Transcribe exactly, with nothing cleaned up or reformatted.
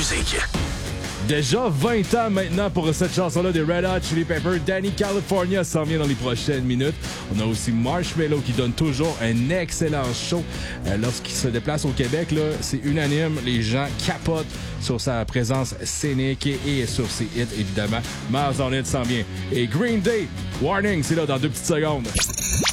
musique. Déjà vingt ans maintenant pour cette chanson-là des Red Hot Chili Peppers. Danny California s'en vient dans les prochaines minutes. On a aussi Marshmello qui donne toujours un excellent show. Euh, lorsqu'il se déplace au Québec, là, c'est unanime. Les gens capotent sur sa présence scénique et, et sur ses hits, évidemment. Miles on It s'en vient. Et Green Day, Warning, c'est là dans deux petites secondes.